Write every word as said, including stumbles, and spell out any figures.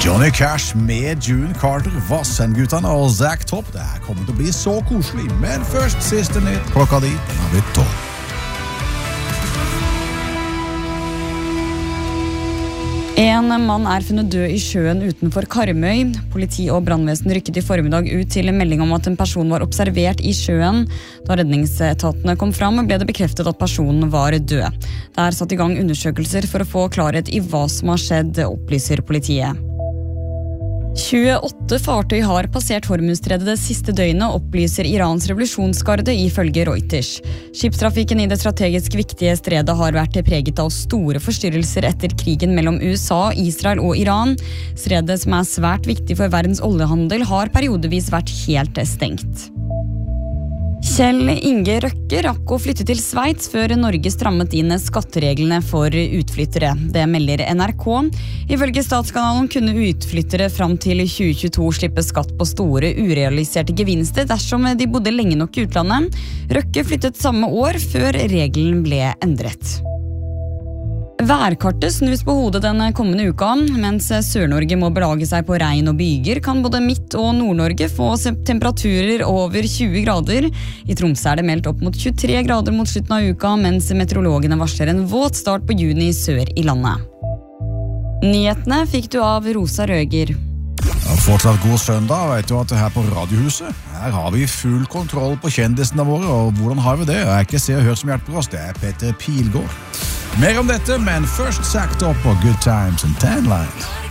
Johnny Cash med June Carter, Vassendguttene og Zack Top. Det her kommer til å bli så koselig, men først siste nytt. Klokka di, den har blitt tolv. En mann er funnet død i sjøen utenfor Karmøy. Politi og brannvesen rykket i formiddag ut til en melding om at en person var observert i sjøen. Da redningsetatene kom fram, ble det bekreftet at personen var død. Det er satt i gang undersøkelser for å få klarhet i hva som har skjedd, opplyser politiet. tjueåtte fartøy har passert Hormuzstredet det siste døgnet, opplyser Irans revolusjonsgarde ifølge Reuters. Skipstrafikken i det strategisk viktige stredet har vært preget av store forstyrrelser etter krigen mellom U S A, Israel og Iran. Stredet, som er svært viktig for verdens oljehandel, har periodevis vært helt stengt. Kjell Inge Røkke rakk å flytte til Sveits før Norge strammet inn skattereglene for utflyttere. Det melder N R K. Ifølge statskanalen kunne utflyttere fram til tjue tjueto slippe skatt på store urealiserte gevinster dersom de bodde lenge nok i utlandet. Røkke flyttet samme år før regelen ble endret. Værkartet snus på hodet den kommende uka. Mens Sør-Norge må belage seg på regn og byger, kan både Midt- og Nord-Norge få temperaturer over tjue grader. I Tromsø er det meldt opp mot tjuetre grader mot slutten av uka, mens meteorologene varsler en våt start på juni sør i landet. Nyhetene fikk du av Rosa Røger. Ja, fortsatt god søndag, vet du at her på Radiohuset, her har vi full kontroll på kjendisene våre, og hvordan har vi det? Jeg er ikke Se og Hør som hjelper oss, det er Petter Pilgaard. Mer om dette, men først sagt opp på Good Times and Tan Lines.